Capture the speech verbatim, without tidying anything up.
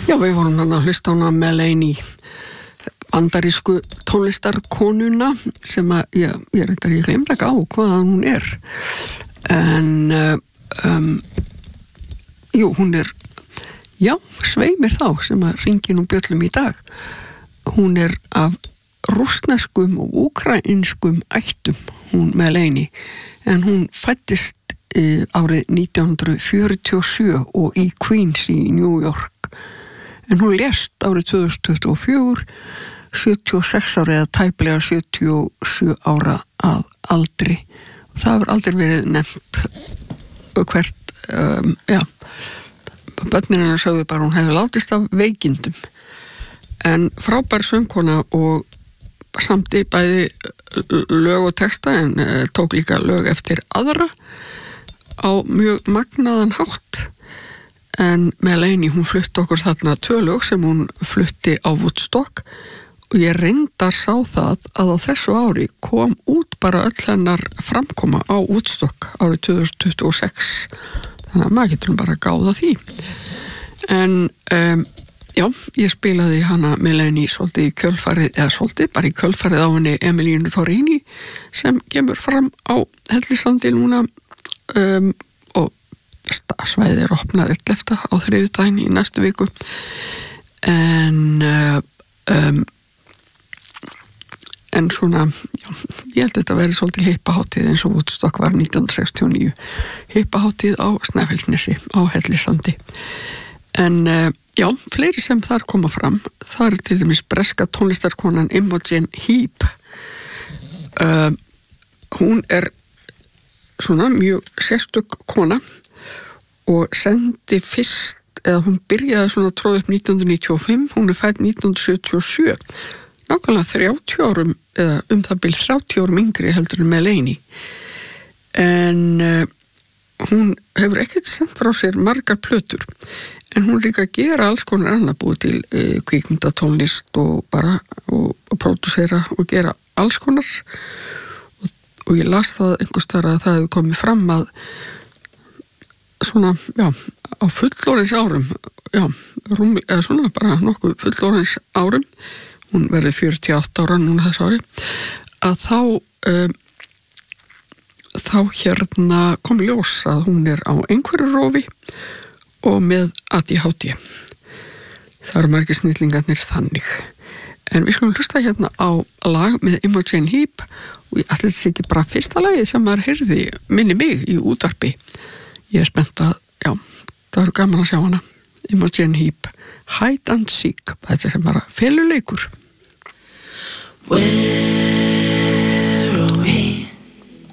Já, við vorum hann að hlusta hana Melanie, bandarísku tónlistarkonuna sem að, ég, ég reyndar ég gleymd ekki á hvaðan hún er. En, um, jú, hún er, já, sveimir þá sem að ringi nú bjöllum í dag. Hún er af rússneskum og úkrainskum ættum, hún Melanie, en hún fæddist e, árið nítján hundruð fjörutíu og sjö og í Queens í New York. En hún lést árið tvö þúsund tuttugu og fjögur, sjötíu og sex ára eða tæplega sjötíu og sjö ára að aldri. Það hefur aldrei verið nefnt hvert, um, já, börnin hennar sögðu bara hún hefur látist af veikindum. En frábær söngkona og samti bæði lög og texta en uh, tók líka lög eftir aðra á mjög magnaðan hátt. En Melanie, hún flutti okkur þarna tvö lög sem hún flutti á Woodstock og ég reyndar sá það að á þessu ári kom út bara öll hennar framkoma á Woodstock árið tvö þúsund tuttugu og sex. Þannig að maður getur bara gáða því. En um, já, ég spilaði hana Melanie svolítið í kjölfarið, eða svolítið bara í kjölfarið á henni Emilínu Torrini sem kemur fram á Hellissandi núna um, og svæðið er opnað ellefta á þriðjudaginn í næstu viku. En uh, um, en svona, já, ég held að þetta verið svolítið hippahátíð eins og Woodstock var nítján hundruð sextíu og níu. Hippahátíð á Snæfellsnesi á Hellissandi. En uh, já, fleiri sem þar koma fram, það er til dæmis breska tónlistarkonan Imogen Heap. Uh, hún er svona mjög sérstök kona og sendi fyrst, eða hún byrjaði svona að tróða upp nítján hundruð níutíu og fimm, hún er fædd nítján hundruð sjötíu og sjö, nákvæmlega þrjátíu árum, eða um það bil þrjátíu árum yngri heldur en Melanie. En uh, hún hefur ekkert sendt frá sér margar plötur, en hún líka að gera alls konar annað, búið til uh, kvikmyndatónlist og bara, og, og pródúsera og gera alls konar. Og, og ég las það einhvers staðar að það hefur komið fram að svona, já, á fullorðins árum, já, rúm, eða svona bara nokkuð fullorðins árum, hún verði fjörutíu og átta ára núna þess ári, að þá, um, þá hérna kom ljós að hún er á einhverju rofi og með A D H D. Það eru margir snillingarnir þannig. En við skulum hlusta hérna á lag með Imogen Heap og ég ætla þessi ekki bara fyrsta lagið sem maður heyrði minni mig í útvarpi. Ég er spennt að, já, það eru gaman að sjá hana. Imogen Heap, Hide and Seek, þetta er sem bara feluleikur. Well